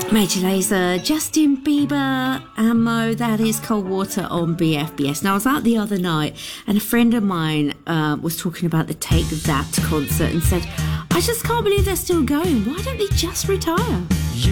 Major Lazer, Justin Bieber, Ammo, that is Cold Water on BFBS. Now, I was out the other night and a friend of mine was talking about the Take That concert and said, I just can't believe they're still going. Why don't they just retire?